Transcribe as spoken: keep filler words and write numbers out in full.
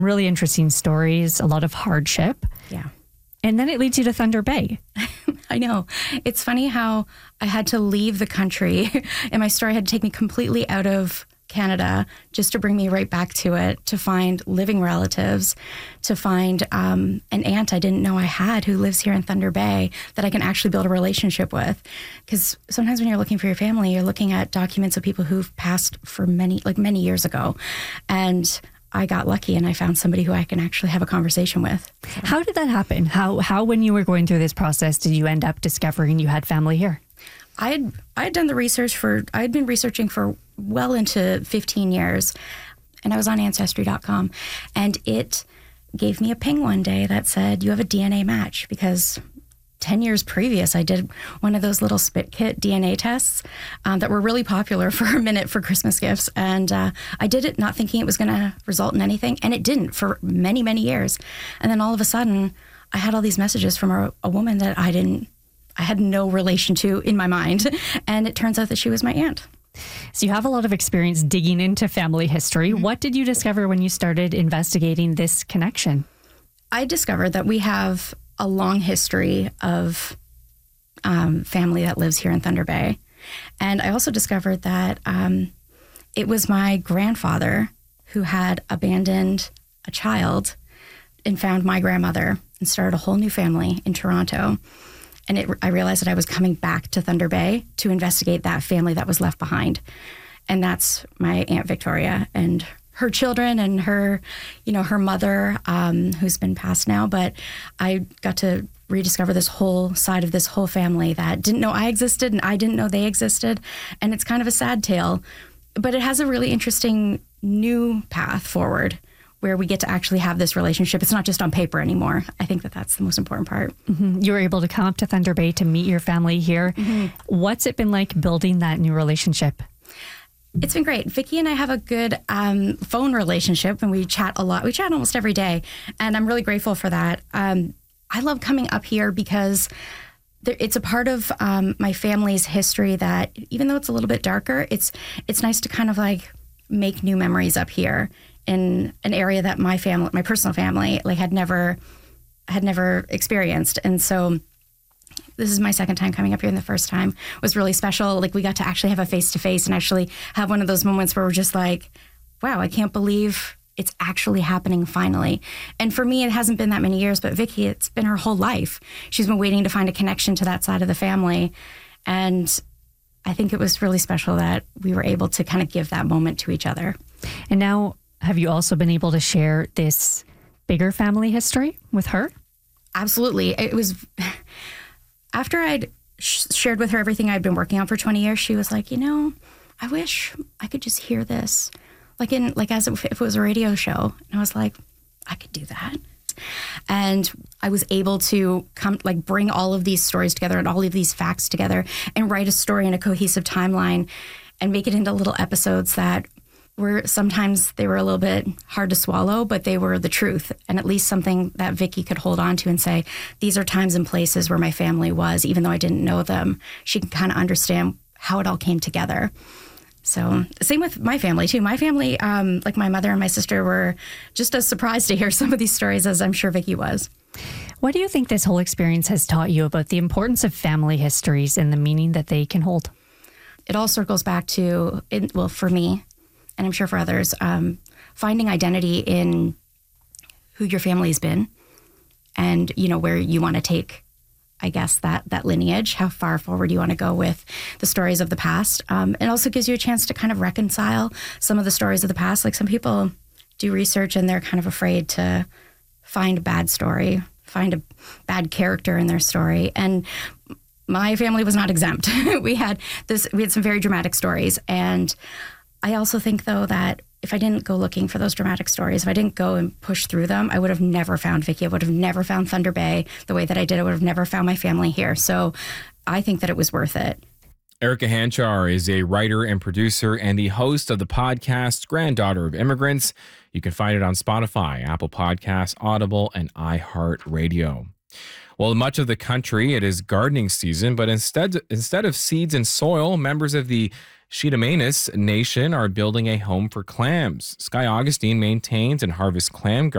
Really interesting stories, a lot of hardship. Yeah. And then it leads you to Thunder Bay. I know. It's funny how I had to leave the country and my story had to take me completely out of Canada just to bring me right back to it, to find living relatives, to find um, an aunt I didn't know I had who lives here in Thunder Bay that I can actually build a relationship with. Because sometimes when you're looking for your family, you're looking at documents of people who've passed for many, like many years ago. And I got lucky and I found somebody who I can actually have a conversation with. So. How did that happen? How, how, when you were going through this process, did you end up discovering you had family here? I had I had done the research for, I had been researching for well into fifteen years, and I was on Ancestry dot com, and it gave me a ping one day that said, you have a D N A match, because ten years previous, I did one of those little spit kit D N A tests um, that were really popular for a minute for Christmas gifts. And uh, I did it not thinking it was going to result in anything. And it didn't for many, many years. And then all of a sudden, I had all these messages from a, a woman that I didn't, I had no relation to in my mind. And it turns out that she was my aunt. So you have a lot of experience digging into family history. Mm-hmm. What did you discover when you started investigating this connection? I discovered that we have a long history of um, family that lives here in Thunder Bay. And I also discovered that um, it was my grandfather who had abandoned a child and found my grandmother and started a whole new family in Toronto. And it, I realized that I was coming back to Thunder Bay to investigate that family that was left behind. And that's my Aunt Victoria and her children and her, you know, her mother, um, who's been passed now. But I got to rediscover this whole side of this whole family that didn't know I existed and I didn't know they existed. And it's kind of a sad tale, but it has a really interesting new path forward where we get to actually have this relationship. It's not just on paper anymore. I think that that's the most important part. Mm-hmm. You were able to come up to Thunder Bay to meet your family here. Mm-hmm. What's it been like building that new relationship? It's been great. Vicki and I have a good um, phone relationship, and we chat a lot. We chat almost every day, and I'm really grateful for that. Um, I love coming up here because there, it's a part of um, my family's history that, even though it's a little bit darker, it's it's nice to kind of like make new memories up here in an area that my family, my personal family, like had never had never experienced, and so. This is my second time coming up here, and the first time was really special. Like, we got to actually have a face-to-face and actually have one of those moments where we're just like, wow, I can't believe it's actually happening finally. And for me, it hasn't been that many years, but Vicki, it's been her whole life. She's been waiting to find a connection to that side of the family. And I think it was really special that we were able to kind of give that moment to each other. And now, have you also been able to share this bigger family history with her? Absolutely. It was... After I'd sh- shared with her everything I'd been working on for twenty years, she was like, you know, I wish I could just hear this, like in like as if it was a radio show. And I was like, I could do that. And I was able to come, like, bring all of these stories together and all of these facts together and write a story in a cohesive timeline and make it into little episodes that were sometimes they were a little bit hard to swallow, but they were the truth, and at least something that Vicki could hold on to and say, these are times and places where my family was, even though I didn't know them. She can kind of understand how it all came together. So same with my family too. My family, um, like my mother and my sister, were just as surprised to hear some of these stories as I'm sure Vicki was. What do you think this whole experience has taught you about the importance of family histories and the meaning that they can hold? It all circles back to, it, well, for me, and I'm sure for others, um, finding identity in who your family's been and, you know, where you want to take, I guess, that that lineage, how far forward you want to go with the stories of the past. Um, it also gives you a chance to kind of reconcile some of the stories of the past. Like, some people do research and they're kind of afraid to find a bad story, find a bad character in their story. And my family was not exempt. we had this, we had some very dramatic stories. And I also think, though, that if I didn't go looking for those dramatic stories, if I didn't go and push through them, I would have never found Vicki. I would have never found Thunder Bay the way that I did. I would have never found my family here. So I think that it was worth it. Erica Hanchar is a writer and producer and the host of the podcast Granddaughter of Immigrants. You can find it on Spotify, Apple Podcasts, Audible, and iHeartRadio. Well, in much of the country, it is gardening season, but instead instead of seeds and soil, members of the Cheetah Nation are building a home for clams. Sky Augustine maintains and harvests clam